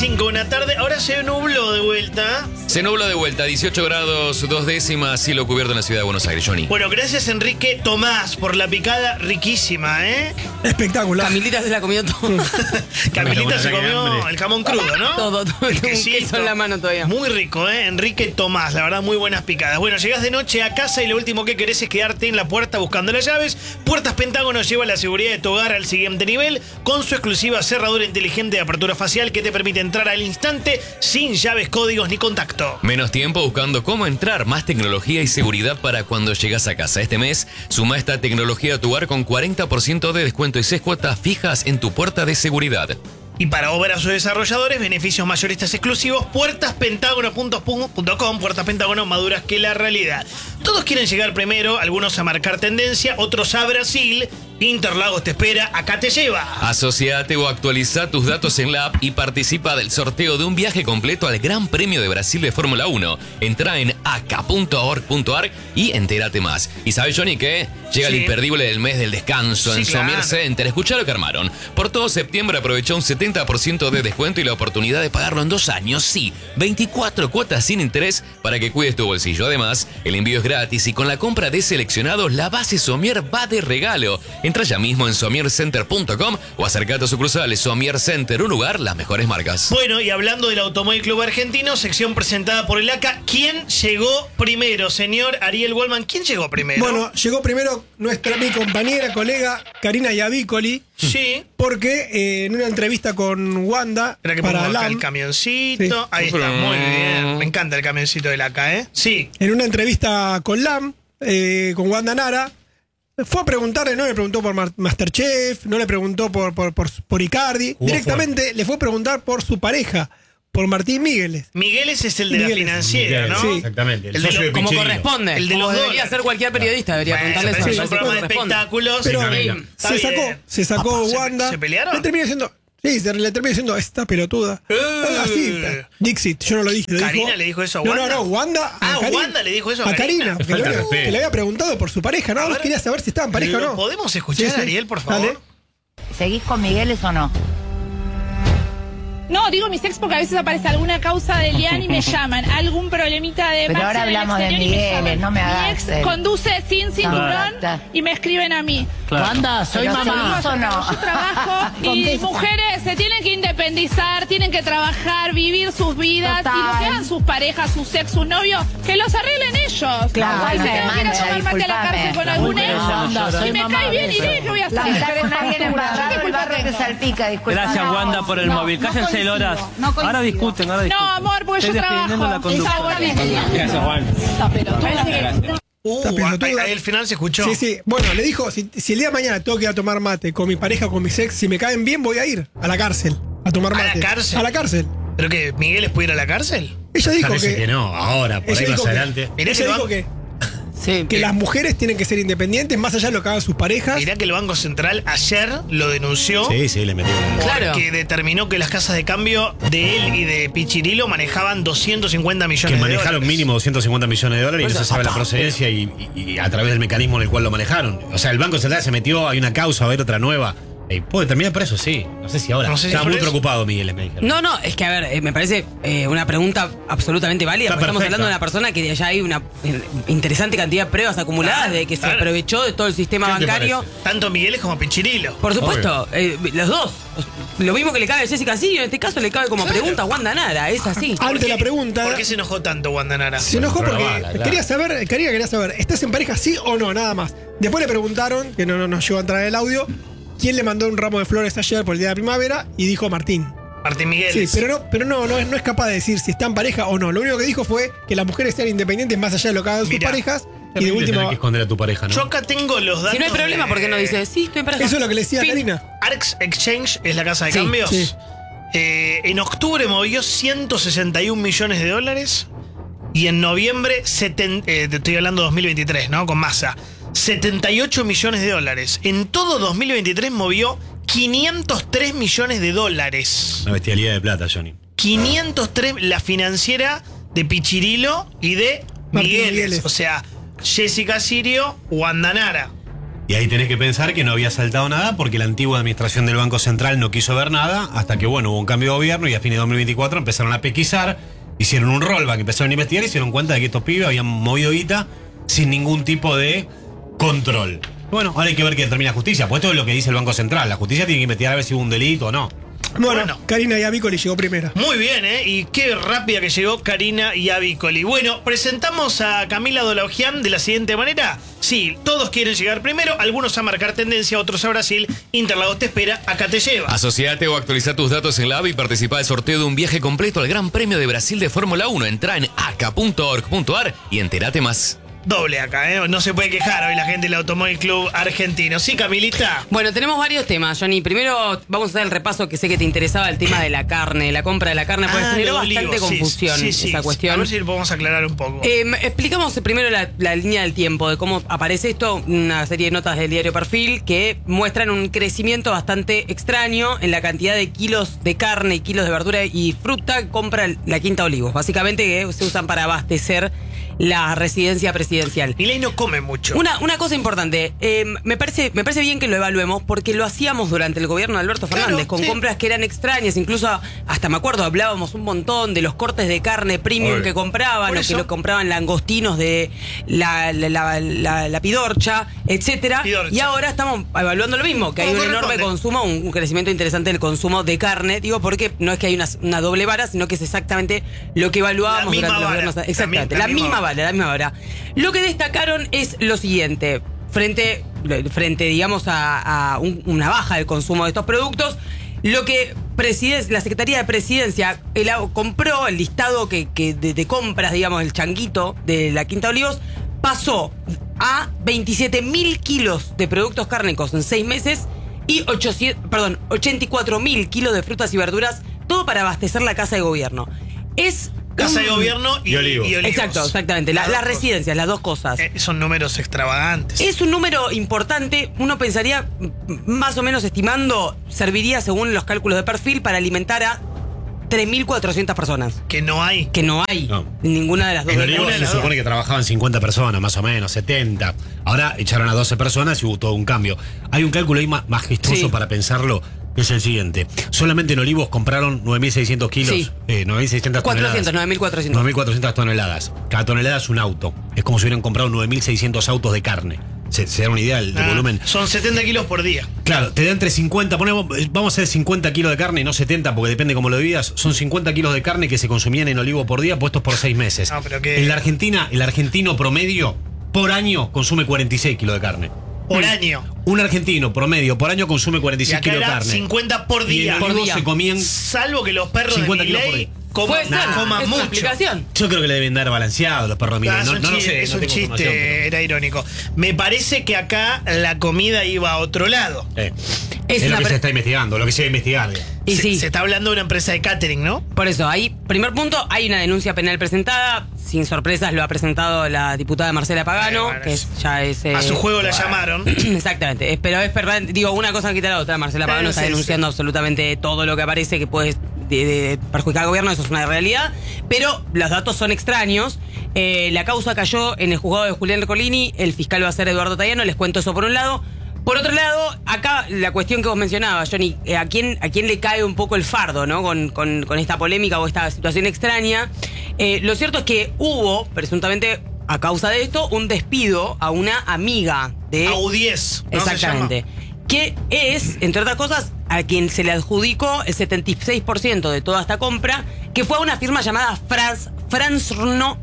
5 de la tarde. Ahora se nubló de vuelta. Se nubló de vuelta, 18 grados, 2 décimas, cielo cubierto en la ciudad de Buenos Aires, Johnny. Bueno, gracias Enrique Tomás por la picada riquísima, ¿eh? Espectacular. Camilita se la comió todo. Camilita se comió hambre. el jamón crudo, ¿no? Todo. El Un queso en la mano todavía. Muy rico, ¿eh? Enrique Tomás, la verdad, muy buenas picadas. Bueno, llegás de noche a casa y lo último que querés es quedarte en la puerta buscando las llaves. Puertas Pentágono lleva la seguridad de tu hogar al siguiente nivel con su exclusiva cerradura inteligente de apertura facial que te permite entrar al instante sin llaves, códigos ni contacto. Menos tiempo buscando cómo entrar, más tecnología y seguridad para cuando llegas a casa. Este mes, suma esta tecnología a tu hogar con 40% de descuento y 6 cuotas fijas en tu puerta de seguridad. Y para obras o desarrolladores, beneficios mayoristas exclusivos, puertaspentágono.com, Puertas Pentágono, maduras que la realidad. Todos quieren llegar primero, algunos a marcar tendencia, otros a Brasil. Interlagos te espera, acá te lleva. Asociate o actualiza tus datos en la app y participa del sorteo de un viaje completo al Gran Premio de Brasil de Fórmula 1. Entra en acá.org.ar y entérate más. ¿Y sabes, Johnny, qué? Llega el imperdible del mes del descanso en Somier Center. Escuchá lo que armaron. Por todo septiembre aprovechá un 70% de descuento y la oportunidad de pagarlo en 2 años. Sí, 24 cuotas sin interés para que cuides tu bolsillo. Además, el envío es gratis y con la compra de seleccionados, la base Somier va de regalo. Entra ya mismo en somiercenter.com o acércate a sucursales Somier Center, un lugar, las mejores marcas. Bueno, y hablando del Automóvil Club Argentino, sección presentada por el ACA. ¿Quién llegó primero, señor Ariel Wallman? ¿Quién llegó primero? Bueno, llegó primero mi compañera, colega Karina Yavicoli. Sí. Porque en una entrevista con Wanda Espera que para pongo acá LAM, el camioncito. Sí. Ahí está, muy bien. Me encanta el camioncito del ACA, ¿eh? Sí. en una entrevista con LAM, con Wanda Nara, fue a preguntarle, no le preguntó por Masterchef, no le preguntó por Icardi, directamente le fue a preguntar por su pareja, por Martín Mígueles. Mígueles es el de la Mígueles. financiera, ¿no? Sí. Exactamente. El de socio de Como Pichirilo. corresponde. El de como los debería dólares. ser cualquier periodista, debería Bueno, preguntarle pero eso. es un programa de espectáculos. Pero Está se bien. sacó ¿Se- Wanda. se pelearon? Le termina diciendo, le termina diciendo, esta pelotuda. Así, Dixit, yo no lo dije. Lo ¿Karina dijo, le dijo eso a Wanda? No, Wanda. Ah, Karina. Wanda le dijo eso a A Karina, Karina. porque Falta de respeto. que le había preguntado por su pareja, ¿no? A ver. Quería saber si estaba en pareja o ¿Lo no. podemos escuchar, Sí. Ariel, por favor? Dale. ¿Seguís con Migueles o no? No, digo mis ex porque a veces aparece alguna causa de Lian y me llaman. Algún problemita de Pero Maxi ahora en el hablamos de exterior y me Migueles, llaman. no me hagas Mi ex el- conduce sin cinturón Claro. y me escriben a mí. Wanda, soy mamá. ¿O no? Yo trabajo y Contesta. mujeres se tienen que independizar, tienen que trabajar, vivir sus vidas. Total. Y lo que hagan sus parejas, sus ex, sus novios, que los arreglen ellos. Claro, Si no te tengo que ir a mandes, tomar mate a la disculpame. cárcel con algún ex, Wanda, si soy me mamá cae bien, de iré, eso. que voy a La hacer. mitad con alguien embarrado, ¿Qué el culpa barro te tengo? salpica, disculpa. Gracias, Wanda, por el móvil. Cállense, Loras. Ahora discuten, ahora discuten. No, amor, porque yo Estoy defendiendo la trabajo. conducta. Gracias, Juan. Está pelotuda. Ahí al final se escuchó. Sí. Bueno, le dijo, si el día de mañana tengo que ir a tomar mate con mi pareja o con mis ex, si me caen bien voy a ir a la cárcel a tomar ¿A la mate. cárcel? A la cárcel. ¿Pero que Miguel puede ir a la cárcel? Ella dijo Parece que, que no, ahora, por ella ahí más dijo que- adelante. Mirá ella que lo dijo van- que las mujeres tienen que ser independientes más allá de lo que hagan sus parejas. Mirá que el Banco Central ayer lo denunció. Sí, le metió una. Claro. Porque determinó que las casas de cambio de él y de Pichirilo manejaban 250 millones Que de manejaron dólares. mínimo 250 millones de dólares y no se sabe la procedencia y a través del mecanismo en el cual lo manejaron. O sea, el Banco Central se metió, hay una causa, va a haber otra nueva. Puede terminar preso, sí. No sé si ahora. No sé si Estaba por muy eso. preocupado, Miguel, me dijeron. No, es que a ver, me parece una pregunta absolutamente válida, Está porque estamos perfecta. hablando de una persona que ya hay una interesante cantidad de pruebas acumuladas de que se Claro. aprovechó de todo el sistema ¿Qué te bancario. parece? Tanto Miguel como Pichirilo. Por supuesto, los dos. Lo mismo que le cabe a Jessica Sirio, en este caso le cabe como Claro. pregunta a Wanda Nara, es así. Ante la pregunta, ¿Por qué se enojó tanto Wanda Nara? se enojó porque Claro. quería saber, ¿estás en pareja sí o no? Nada más. Después le preguntaron, que no nos llegó a entrar el audio, quién le mandó un ramo de flores ayer por el día de la primavera y dijo Martín. Martín Miguel. Sí, pero no es capaz de decir si está en pareja o no. Lo único que dijo fue que las mujeres sean independientes más allá de lo que hagan sus Mirá. parejas. Y de Terrible última, tener que esconder a tu pareja, ¿no? Yo acá tengo los datos. Si no hay problema, de- ¿por qué no dice? Sí, estoy en pareja. eso es lo que le decía a Fin. Karina. Arx Exchange es la casa de Sí, cambios. sí. En octubre movió 161 millones de dólares. Y en noviembre, te estoy hablando de 2023, ¿no? Con masa. 78 millones de dólares. En todo 2023 movió 503 millones de dólares. Una bestialidad de plata, Johnny. 503, la financiera de Pichirilo y de Martín Migueles. Migueles. O sea, Jessica Sirio, Wanda Nara. Y ahí tenés que pensar que no había saltado nada porque la antigua administración del Banco Central no quiso ver nada hasta que, bueno, hubo un cambio de gobierno y a fines de 2024 empezaron a pesquisar, hicieron un rollback, empezaron a investigar y se dieron cuenta de que estos pibes habían movido guita sin ningún tipo de control. Bueno, ahora hay que ver qué determina la justicia, pues esto es lo que dice el Banco Central. La justicia tiene que investigar a ver si hubo un delito o no. Bueno, Karina Iabicoli llegó primera. Muy bien, ¿eh? Y qué rápida que llegó Karina Iabicoli. Bueno, presentamos a Camila Dolaugian de la siguiente manera. Sí, todos quieren llegar primero, algunos a marcar tendencia, otros a Brasil. Interlagos te espera, acá te lleva. Asociate o actualiza tus datos en la app y participa del sorteo de un viaje completo al Gran Premio de Brasil de Fórmula 1. Entra en aca.org.ar y entérate más. Doble acá, ¿eh? No se puede quejar hoy la gente del Automóvil Club Argentino. Sí, Camilita. Bueno, tenemos varios temas, Johnny. Primero vamos a hacer el repaso que sé que te interesaba, el tema de la carne, la compra de la carne, porque generó bastante confusión esa cuestión. A ver si lo podemos aclarar un poco. Explicamos primero la línea del tiempo, de cómo aparece esto, una serie de notas del diario Perfil que muestran un crecimiento bastante extraño en la cantidad de kilos de carne y kilos de verdura y fruta que compra la Quinta Olivos. Básicamente que se usan para abastecer la residencia presidencial. Milei no come mucho. Una cosa importante, me parece bien que lo evaluemos porque lo hacíamos durante el gobierno de Alberto Fernández, con compras que eran extrañas, incluso hasta me acuerdo hablábamos un montón de los cortes de carne premium que compraban, o que lo compraban langostinos de la Pidorcha, etcétera. Y ahora estamos evaluando lo mismo, que hay un enorme consumo, un crecimiento interesante del consumo de carne, digo, porque no es que hay una doble vara, sino que es exactamente lo que evaluábamos durante los gobiernos. Exactamente, la misma vara. Lo que destacaron es lo siguiente, frente digamos, a una baja del consumo de estos productos, lo que la Secretaría de Presidencia compró, el listado de compras, digamos, el changuito de la Quinta Olivos, pasó a 27.000 kilos de productos cárnicos en 6 meses y 84.000 kilos de frutas y verduras, todo para abastecer la Casa de Gobierno. Casa de Gobierno y Olivos. Exactamente. Las residencias, las dos cosas. Son números extravagantes. Es un número importante. Uno pensaría, más o menos estimando, serviría, según los cálculos de Perfil, para alimentar a 3.400 personas. Que no hay. Ninguna de las dos. En Olivos se supone que trabajaban 50 personas, más o menos, 70. Ahora echaron a 12 personas y hubo todo un cambio. Hay un cálculo ahí majestuoso para pensarlo. Es el siguiente. Solamente en Olivos compraron 9.600 kilos. Sí. 9.600 toneladas. 9.400. 9.400 toneladas. Cada tonelada es un auto. Es como si hubieran comprado 9.600 autos de carne. ¿Se dan una idea del volumen? Son 70 kilos por día. Claro, te da entre 50, vamos a hacer 50 kilos de carne, no 70, porque depende cómo lo dividas. Son 50 kilos de carne que se consumían en Olivo por día, puestos por 6 meses. En la Argentina, el argentino promedio, por año, consume 46 kilos de carne. Por año. Un argentino promedio por año consume 46 kilos de carne. 50 por día. Y en Olivos se comían, salvo que los perros 50 de kilos por Milei día. coman mucho. Explicación. Yo creo que le deben dar balanceado los perros de Milei. No lo sé. Es no un tengo chiste, información, pero era irónico. Me parece que acá la comida iba a otro lado. Es lo que se está investigando, lo que se va a investigar. Y se está hablando de una empresa de catering, ¿no? Por eso, primer punto, hay una denuncia penal presentada. Sin sorpresas lo ha presentado la diputada Marcela Pagano, ya es... a su juego la llamaron. Exactamente. Pero es verdad, digo, una cosa quita la otra. Marcela Pagano está denunciando absolutamente todo lo que aparece que puede perjudicar al gobierno, eso es una realidad. Pero los datos son extraños. La causa cayó en el juzgado de Julián Ercolini, el fiscal va a ser Eduardo Tayano, les cuento eso por un lado. Por otro lado, acá la cuestión que vos mencionabas, Johnny, ¿a quién le cae un poco el fardo, ¿no? Con esta polémica o esta situación extraña? Lo cierto es que hubo, presuntamente, a causa de esto, un despido a una amiga de... AU10. Exactamente. Que es, entre otras cosas, a quien se le adjudicó el 76% de toda esta compra, que fue a una firma llamada Fran SRO,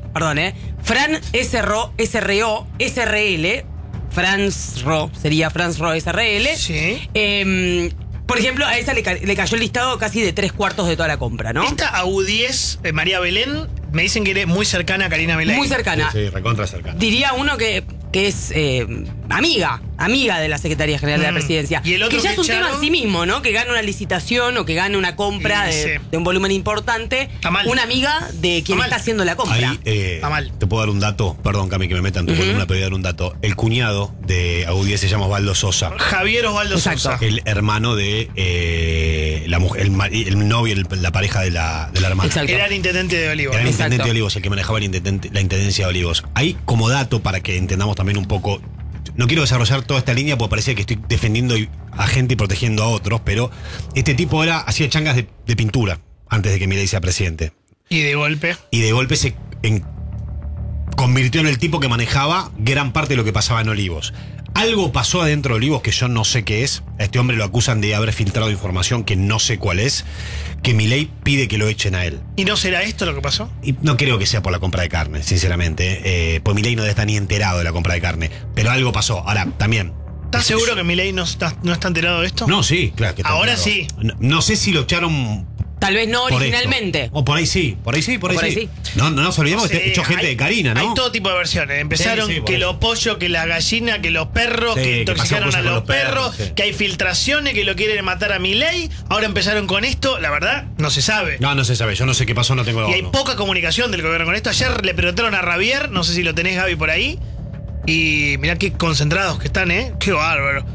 SRL, Fransro, sería Fransro SRL. Sí. Por ejemplo, a esa le cayó el listado casi de 3/4 de toda la compra, ¿no? Esta AU10, María Belén, me dicen que eres muy cercana a Karina Milei. Muy cercana. Sí, recontra cercana. Diría uno que es amiga de la Secretaría General de la Presidencia. Y el otro que ya es un echaron, tema en sí mismo, ¿no? Que gana una licitación o que gana una compra de un volumen importante. Está mal. Una amiga de quien está haciendo la compra. Ahí, está mal. Te puedo dar un dato, perdón, Cami, que me meta en tu columna, pero voy a dar un dato. El cuñado de AU10 se llama Osvaldo Sosa. Javier Osvaldo Sosa. El hermano de la mujer, el novio, la pareja de la hermana. Exacto. Era el intendente de Olivos. Era el intendente de Olivos, el que manejaba la intendencia de Olivos. Ahí, como dato, para que entendamos también un poco, no quiero desarrollar toda esta línea porque parece que estoy defendiendo a gente y protegiendo a otros, pero este tipo hacía changas de pintura antes de que Milei sea presidente. Y de golpe se convirtió en el tipo que manejaba gran parte de lo que pasaba en Olivos. Algo pasó adentro de Olivos que yo no sé qué es. A este hombre lo acusan de haber filtrado información que no sé cuál es, que Milei pide que lo echen a él. ¿Y no será esto lo que pasó? Y no creo que sea por la compra de carne, sinceramente. Pues Milei no debe estar ni enterado de la compra de carne. Pero algo pasó. Ahora, también. ¿Estás seguro que Milei no está enterado de esto? No, sí, claro que está Ahora enterado. sí. No sé si lo echaron. Tal vez no por originalmente. esto. O por ahí sí, por ahí sí. No nos olvidemos que echó gente de Karina, ¿no? Hay todo tipo de versiones. Empezaron Sí, por que eso. los pollos, que la gallina, que los perros, Sí, que que intoxicaron pasó a cosas con los los perros, perros, sí. que hay filtraciones, que lo quieren matar a Milei. Ahora empezaron con esto. La verdad, no se sabe. No se sabe. Yo no sé qué pasó, no tengo la Y hay voz, no. poca comunicación del gobierno con esto. Ayer le preguntaron a Javier, no sé si lo tenés, Gaby, por ahí. Y mirá qué concentrados que están, ¿eh? Qué bárbaro.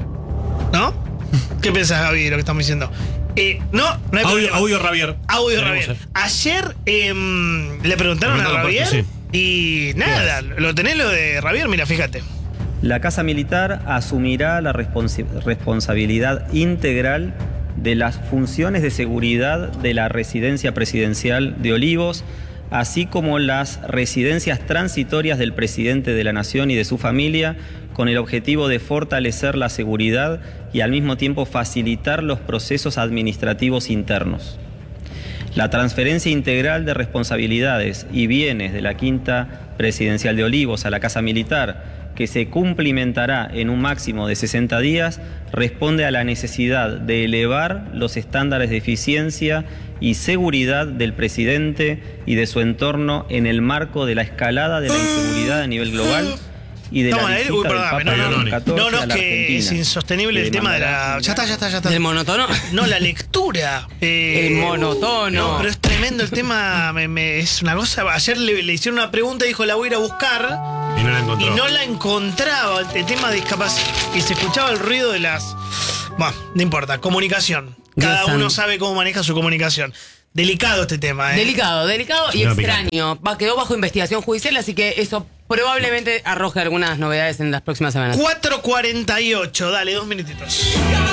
¿No? ¿Qué pensás, Gaby, de lo que estamos diciendo? No hay problema. Audio Javier. Audio Tenemos, Javier. Ayer le preguntaron a Javier sí. y nada, lo tenés lo de Javier, mira, fíjate. La Casa Militar asumirá la responsabilidad integral de las funciones de seguridad de la residencia presidencial de Olivos, así como las residencias transitorias del presidente de la Nación y de su familia, con el objetivo de fortalecer la seguridad y al mismo tiempo facilitar los procesos administrativos internos. La transferencia integral de responsabilidades y bienes de la Quinta Presidencial de Olivos a la Casa Militar, que se cumplimentará en un máximo de 60 días, responde a la necesidad de elevar los estándares de eficiencia y seguridad del presidente y de su entorno en el marco de la escalada de la inseguridad a nivel global y de la Estamos al aire. Uy, visita del perdóname, Papa no, León XIV a la que Argentina, es insostenible que el tema de demandará la. Ya está. ¿Del monotono? No, la lectura. El monotono. No, pero es tremendo el tema. Es una cosa. Ayer le hicieron una pregunta y dijo: la voy a ir a buscar. Y no la encontró. Y no la encontraba. El tema de discapacidad. Y se escuchaba el ruido de las. Bueno, no importa. Comunicación. Cada Dios uno santo. sabe cómo maneja su comunicación. Delicado este tema, ¿eh? Delicado y No, extraño. Quedó bajo investigación judicial, así que eso probablemente arroje algunas novedades en las próximas semanas. 4:48. Dale, 2 minutitos.